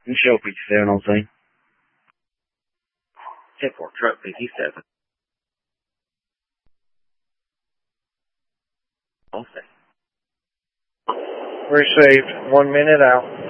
Michelle 57 on scene. 10-4, truck 57. All set. Received. 1 minute out.